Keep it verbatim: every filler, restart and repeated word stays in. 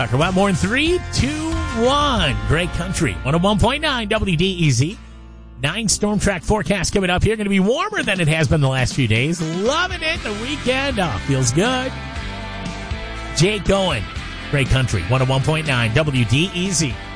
Tucker. Well, more in three, two, one. Great country. one oh one point nine W D E Z. Nine storm track forecast coming up here. Going to be warmer than it has been the last few days. Loving it. The weekend oh, feels good. Jake Owen. Great country. one oh one point nine W D E Z.